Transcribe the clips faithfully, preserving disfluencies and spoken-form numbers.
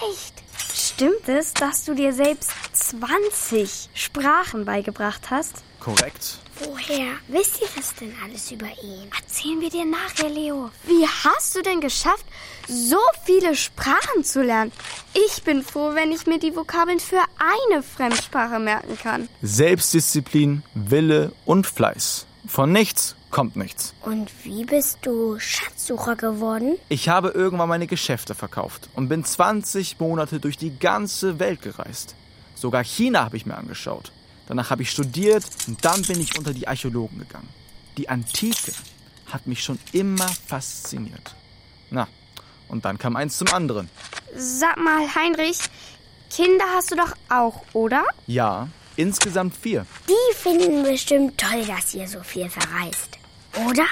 Echt? Stimmt es, dass du dir selbst zwanzig Sprachen beigebracht hast? Korrekt. Woher wisst ihr das denn alles über ihn? Erzählen wir dir nachher, Leo. Wie hast du denn geschafft, so viele Sprachen zu lernen? Ich bin froh, wenn ich mir die Vokabeln für eine Fremdsprache merken kann. Selbstdisziplin, Wille und Fleiß. Von nichts kommt nichts. Und wie bist du Schatzsucher geworden? Ich habe irgendwann meine Geschäfte verkauft und bin zwanzig Monate durch die ganze Welt gereist. Sogar China habe ich mir angeschaut. Danach habe ich studiert und dann bin ich unter die Archäologen gegangen. Die Antike hat mich schon immer fasziniert. Na, und dann kam eins zum anderen. Sag mal, Heinrich, Kinder hast du doch auch, oder? Ja, insgesamt vier. Die finden bestimmt toll, dass ihr so viel verreist, oder?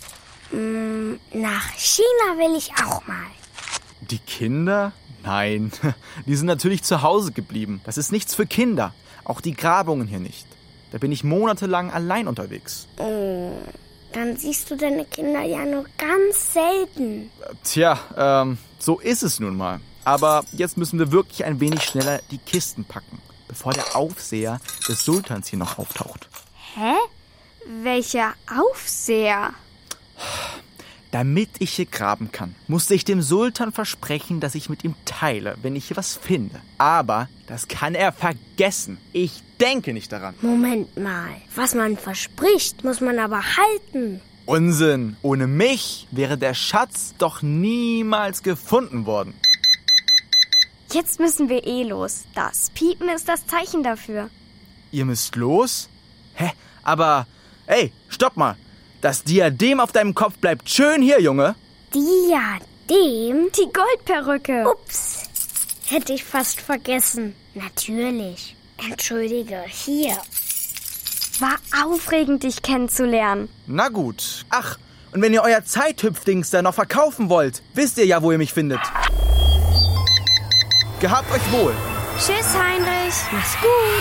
Hm, nach China will ich auch mal. Die Kinder? Nein, die sind natürlich zu Hause geblieben. Das ist nichts für Kinder. Auch die Grabungen hier nicht. Da bin ich monatelang allein unterwegs. Oh, dann siehst du deine Kinder ja nur ganz selten. Tja, ähm, so ist es nun mal. Aber jetzt müssen wir wirklich ein wenig schneller die Kisten packen, bevor der Aufseher des Sultans hier noch auftaucht. Hä? Welcher Aufseher? Damit ich hier graben kann, musste ich dem Sultan versprechen, dass ich mit ihm teile, wenn ich hier was finde. Aber das kann er vergessen. Ich denke nicht daran. Moment mal. Was man verspricht, muss man aber halten. Unsinn. Ohne mich wäre der Schatz doch niemals gefunden worden. Jetzt müssen wir eh los. Das Piepen ist das Zeichen dafür. Ihr müsst los? Hä? Aber, ey, stopp mal. Das Diadem auf deinem Kopf bleibt schön hier, Junge. Diadem? Die Goldperücke. Ups, hätte ich fast vergessen. Natürlich. Entschuldige, hier. War aufregend, dich kennenzulernen. Na gut. Ach, und wenn ihr euer Zeithüpfdings da noch verkaufen wollt, wisst ihr ja, wo ihr mich findet. Gehabt euch wohl. Tschüss, Heinrich. Mach's gut.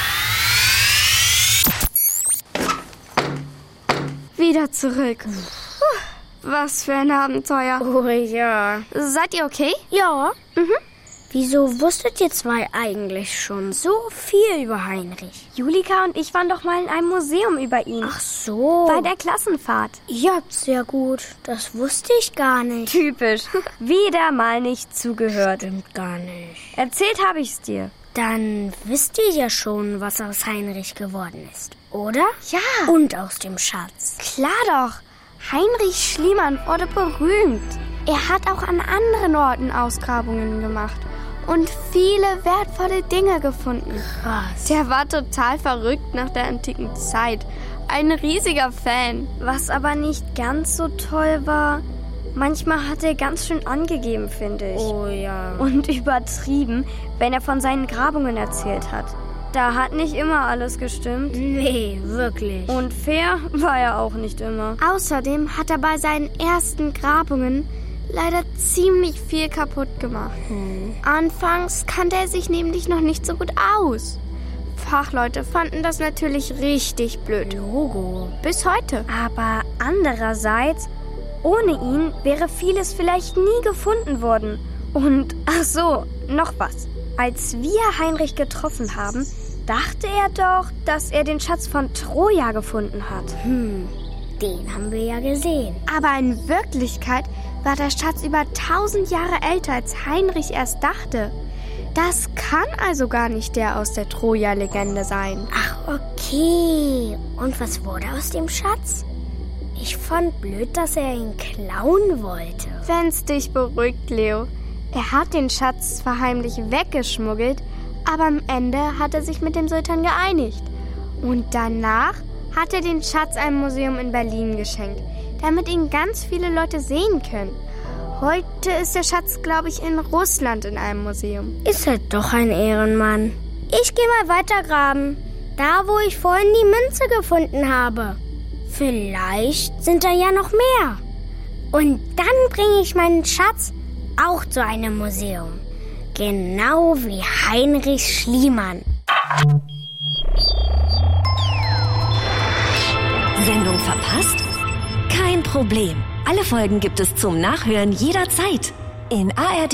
Wieder zurück. Puh, was für ein Abenteuer. Oh ja. Seid ihr okay? Ja. Mhm. Wieso wusstet ihr zwei eigentlich schon so viel über Heinrich? Julika und ich waren doch mal in einem Museum über ihn. Ach so. Bei der Klassenfahrt. Ihr habt's ja gut. Das wusste ich gar nicht. Typisch. Wieder mal nicht zugehört. Stimmt gar nicht. Erzählt habe ich's dir. Dann wisst ihr ja schon, was aus Heinrich geworden ist, oder? Ja. Und aus dem Schatz. Klar doch. Heinrich Schliemann wurde berühmt. Er hat auch an anderen Orten Ausgrabungen gemacht und viele wertvolle Dinge gefunden. Krass. Der war total verrückt nach der antiken Zeit. Ein riesiger Fan. Was aber nicht ganz so toll war, manchmal hat er ganz schön angegeben, finde ich. Oh ja. Und übertrieben, wenn er von seinen Grabungen erzählt hat. Da hat nicht immer alles gestimmt. Nee, wirklich. Und fair war er auch nicht immer. Außerdem hat er bei seinen ersten Grabungen leider ziemlich viel kaputt gemacht. Hm. Anfangs kannte er sich nämlich noch nicht so gut aus. Fachleute fanden das natürlich richtig blöd. Logo. Bis heute. Aber andererseits, ohne ihn wäre vieles vielleicht nie gefunden worden. Und, ach so, noch was. Als wir Heinrich getroffen haben, dachte er doch, dass er den Schatz von Troja gefunden hat. Hm, den haben wir ja gesehen. Aber in Wirklichkeit war der Schatz über tausend Jahre älter, als Heinrich erst dachte. Das kann also gar nicht der aus der Troja-Legende sein. Ach, okay. Und was wurde aus dem Schatz? Ich fand blöd, dass er ihn klauen wollte. Wenn's dich beruhigt, Leo. Er hat den Schatz zwar heimlich weggeschmuggelt, aber am Ende hat er sich mit dem Sultan geeinigt. Und danach hat er den Schatz einem Museum in Berlin geschenkt, damit ihn ganz viele Leute sehen können. Heute ist der Schatz, glaube ich, in Russland in einem Museum. Ist er doch ein Ehrenmann. Ich gehe mal weiter graben. Da, wo ich vorhin die Münze gefunden habe. Vielleicht sind da ja noch mehr. Und dann bringe ich meinen Schatz auch zu einem Museum. Genau wie Heinrich Schliemann. Sendung verpasst? Kein Problem. Alle Folgen gibt es zum Nachhören jederzeit in A R D